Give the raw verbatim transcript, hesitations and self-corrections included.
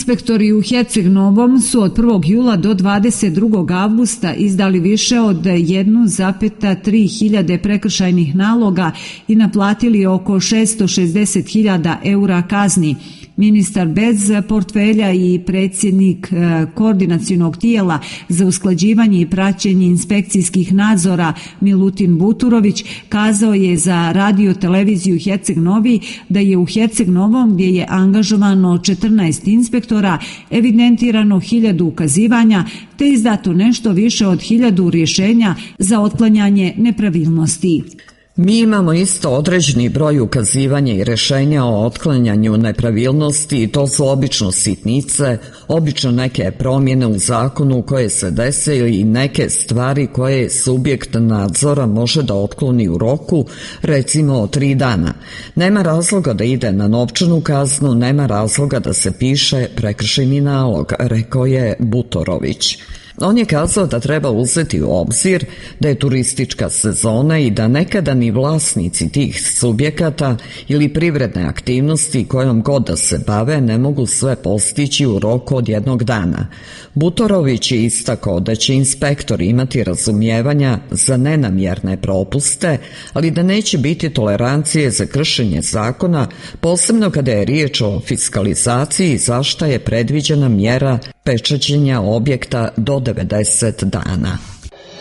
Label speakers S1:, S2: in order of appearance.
S1: Inspektori u Herceg Novom su od prvog jula do dvadeset drugog avgusta izdali više od jednu zarez tri hiljade prekršajnih naloga i naplatili oko šesto šezdeset hiljada eura kazni. Ministar bez portfelja i predsjednik koordinacionog tijela za usklađivanje i praćenje inspekcijskih nadzora Milutin Buturović kazao je za radio televiziju Herceg Novi da je u Herceg Novom, gdje je angažovano četrnaest inspektora, evidentirano hiljadu ukazivanja te izdato nešto više od hiljadu rješenja za otklanjanje nepravilnosti.
S2: Mi imamo isto određeni broj ukazivanja i rješenja o otklanjanju nepravilnosti i to su obično sitnice, obično neke promjene u zakonu koje se dese ili neke stvari koje subjekt nadzora može da otkloni u roku, recimo tri dana. Nema razloga da ide na novčanu kaznu, nema razloga da se piše prekršajni nalog, rekao je Butorović. On je kazao da treba uzeti u obzir da je turistička sezona i da nekada ni vlasnici tih subjekata ili privredne aktivnosti kojom god da se bave ne mogu sve postići u roku od jednog dana. Butorović je istakao da će inspektori imati razumijevanja za nenamjerne propuste, ali da neće biti tolerancije za kršenje zakona, posebno kada je riječ o fiskalizaciji, za šta je predviđena mjera pečaćenja objekta do devedeset dana.